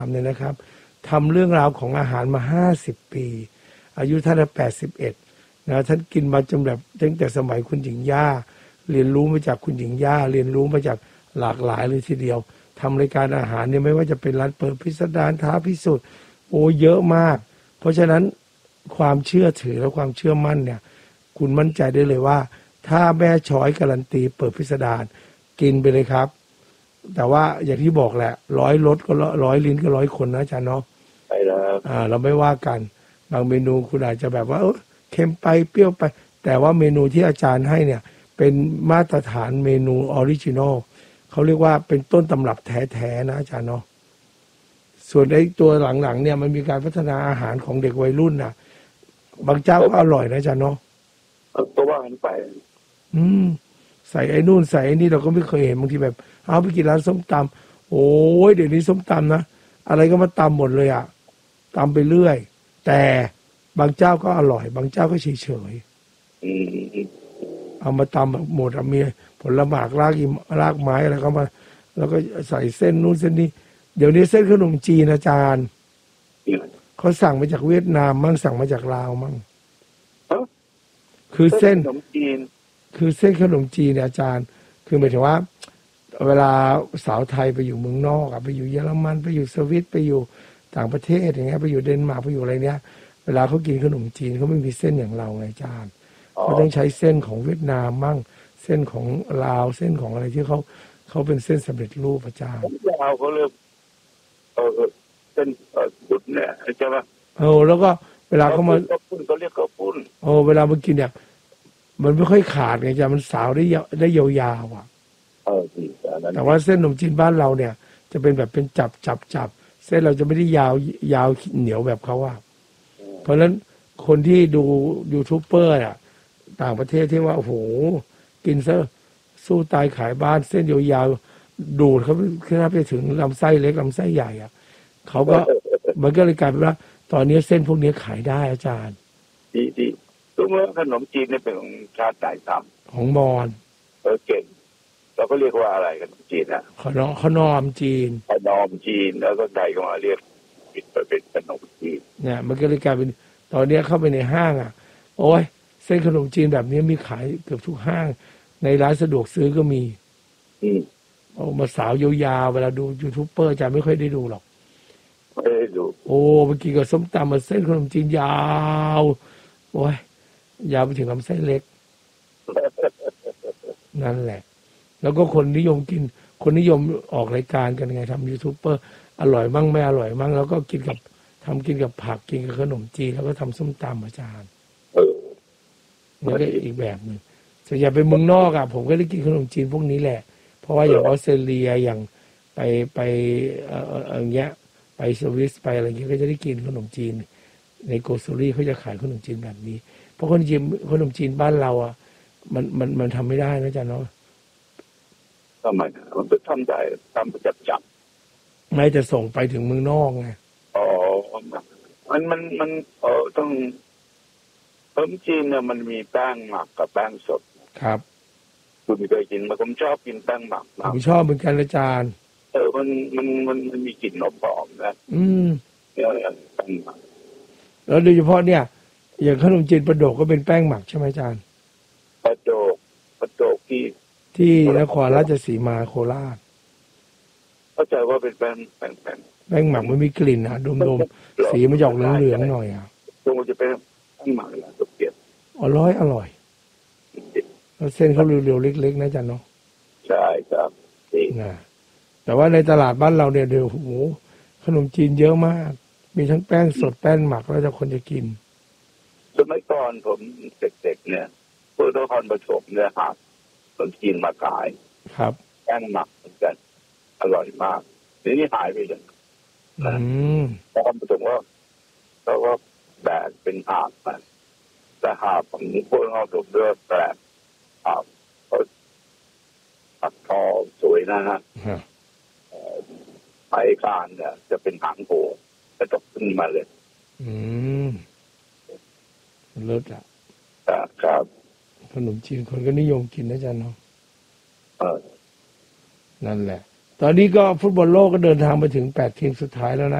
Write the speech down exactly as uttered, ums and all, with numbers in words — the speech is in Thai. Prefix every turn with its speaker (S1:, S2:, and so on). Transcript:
S1: เนี่ยนะครับทำเรื่องราวของอาหารมาห้าสิบปีอายุท่านแปดสิบเอ็ดนะท่านกินมาจนแบบตั้งแต่สมัยคุณหญิงย่าเรียนรู้มาจากคุณหญิงย่าเรียนรู้มาจากหลากหลายเลยทีเดียวทำรายการอาหารเนี่ยไม่ว่าจะเป็นร้านเปิดพิสดารท้าพิสูจน์โอ้เยอะมากเพราะฉะนั้นความเชื่อถือและความเชื่อมั่นเนี่ยคุณมั่นใจได้เลยว่าถ้าแม่ช้อยการันตีเปิดพิสดารกินไปเลยครับแต่ว่าอย่างที่บอกแหละร้อยรสก็ร้อยลิ้นก็ร้อยคนนะอาจารย์เนาะ
S2: ใช่แล้ว
S1: อ่าเราไม่ว่ากันบางเมนูคุณอาจจะแบบว่าเออเค็มไปเปรี้ยวไปแต่ว่าเมนูที่อาจารย์ให้เนี่ยเป็นมาตรฐานเมนูออริจินอลเขาเรียกว่าเป็นต้นตำรับแท้ๆนะอาจารย์เนาะส่วนไอ้ตัวหลังๆเนี่ยมันมีการพัฒนาอาหารของเด็กวัยรุ่นน่ะบางเจ้าก็อร่อยนะอาจารย์เนาะ
S2: ตัวว่ากันไป
S1: อืมใส่ไอ้นู่นใส่ไอ้นี่เราก็ไม่เคยเห็นบางทีแบบเอาไปกินร้านส้มตำโอ้ยเดี๋ยวนี้ส้มตำนะอะไรก็มาตำหมดเลยอ่ะตำไปเรื่อยแต่บางเจ้าก็อร่อยบางเจ้าก็เฉยเฉยเอามาตำหมดมีผลหมากรากรากไม้อะไรก็มาแล้วก็ใส่เส้นนู่นเส้นนี้เดี๋ยวนี้เส้นขนมจีนอาจารย์เขาสั่งมาจากเวียดนามมั่งสั่งมาจากลาวมั่งคือเส้น
S2: ขนมจีน
S1: คือเส้นขนมจีนเนี่ยอาจารย์คือหมายถึงว่าเวลาสาวไทยไปอยู่เมืองนอกอะไปอยู่เยอรมันไปอยู่สวิตไปอยู่ต่างประเทศอย่างเงี้ยไปอยู่เดนมาร์กไปอยู่อะไรเนี้ยเวลาเขากินขนมจีนเขาไม่มีเส้นอย่างเราไงอาจารย์เขาต้องใช้เส้นของเวียดนามมั่งเส้นของลาวเส้นของอะไรที่เขาเขาเป็นเส้นสำเร็จรูปอาจารย์
S2: ลาวเขาเรียกเออเส้นเออบุญเนี่ยใช่ไหม
S1: เออแล้วก็เวลาเขามา
S2: ข้าวปุ้นเขาเรียกข้าวปุ้น
S1: โอ้เวลามากินเนี่ยมันไม่ค่อยขาดไงจ้ะมันสาวได้ได้ยาวๆอ่ะ
S2: เออ
S1: แต่ว่าเส้นขนมจีนบ้านเราเนี่ยจะเป็นแบบเป็นจับจับจับเส้นเราจะไม่ได้ยาวยาวเหนียวแบบเขาอ่ะเพราะฉะนั้นคนที่ดูยูทูบเบอร์อ่ะต่างประเทศที่ว่าโอ้โหกินซะสู้ตายขายบ้านเส้นยาวๆดูดเขาขึ้นไปถึงลำไส้เล็กลำไส้ใหญ่อ่ะเขาก็มันก็เลยกลายเป็นว่าตอนนี้เส้นพวกนี้ขายได้อาจารย์
S2: ดีดีรู้ไหมขนมจีนเนี่ยเป็นของชาติไหนท
S1: ำของมอญ
S2: เออเก่งเราก็เรียกว่าอะไรขนมจีนอ่ะ
S1: ขนมขนมจีน
S2: ขนมจีนแล้วก็ไทยก็มาเรียกปิดไปเป็นขนมจีน
S1: เนี่ยมันก็เลยกลายเป็นตอนนี้เข้าไปในห้างอ่ะโอ้ยเส้นขนมจีนแบบนี้มีขายเกือบทุกห้างในร้านสะดวกซื้อก็มี
S2: อืม
S1: เอามาสาวยาวๆเวลาดูยูทูบเบอร์จะไม่ค่อยได้ดูหรอก
S2: ไม่ได้ดู
S1: โอ้เมื่อกี้กับส้มตำมาเส้นขนมจีนยาวโอ้ยยาวไปถึงลำไส้เล็กนั่นแหละแล้วก็คนนิยมกินคนนิยมออกรายการกันไงทำยูทูบเบอร์อร่อยมั่งไม่อร่อยมั่งแล้วก็กินกับทำกินกับผักกินกับขนมจีนแล้วก็ทำส้มตำอาจารย์นี่ก็อีกแบบหนึ่งส่วนใหญ่ไปเมืองนอกอ่ะผมก็ได้กินขนมจีนพวกนี้แหละเพราะว่าอย่างออสเตรเลียอย่างไปไปเอ่ออย่างเงี้ยไปสวิสไปอะไรเงี้ยก็จะได้กินขนมจีนในโกซอรี่เขาจะขายขนมจีนแบบนี้เพราะขนมจีนขนมจีนบ้านเราอ่ะมันมันมันทำไม่ได้นะจ๊ะเนาะ
S2: ทำไมมันจะทำได้ทำจับจับ
S1: ไม่จะส่งไปถึงเมืองนอกไง
S2: อ๋อมันมันมันเออต้องขนมจีนเนี่ยมันมีแป้งหมักกับแป้งสด
S1: ครับ
S2: คุณเคยกินมาผมชอบกินแป้งหมัก
S1: ผมชอบเหมือนกันอาจารย์
S2: เออมันมันมันมันมีกลิ่นหอมๆนะ
S1: อืม
S2: เนี่ยแป้งหมัก
S1: แล้วโดยเฉพาะเนี่ยอย่างขนมจีนปลาโดกก็เป็นแป้งหมักใช่ไหมอาจารย์
S2: ปลาโดกปลาโดกที่
S1: ที่นครราชสีมาโคราช
S2: เข้าใจว่าเป็นแป้งแป้งแป้ง
S1: แป้งหมักมันมีกลิ่นนะดมๆสีมันจะออกเหลืองๆหน่อยอ่ะ
S2: ตรงจะเป็นแป้งหมักนะตัวเปียก
S1: อร่อยอร่อยแล้วเส้นเขาเรียวๆเล็กๆนะอาจารย์เนาะ
S2: ใช่ครับ
S1: นะแต่ว่าในตลาดบ้านเราเนี่ยเดี๋ยวโอ้โหขนมจีนเยอะมากมีทั้งแป้งสดแป้งหมักแล้วจะคนจะกิน
S2: สมัยก่อนผมเด็กๆเนี่ยพวกนครปฐมเนี่ยหาขนมจีนมาขาย
S1: ครับ
S2: แป้งหมักเหมือนกันอร่อยมากทีนี้หายไปเลย
S1: อืม
S2: นครปฐมก็เขาก็แบกเป็นหาบมาแต่หาบของพวกนครปฐมเลือกแปลกหาบเขาตัดทอสวยนะฮะไม้คานเนี่ยจะเป็นหางโผล่กระดกขึ้นมาเลย
S1: อืมเลิศอ่ะ
S2: ครับ
S1: ขนมจีนคนก็นิยมกินนะจ๊ะเนาะ
S2: เออ
S1: นั่นแหละตอนนี้ก็ฟุตบอลโลกก็เดินทางไปถึงแปดทีมสุดท้ายแล้วนะ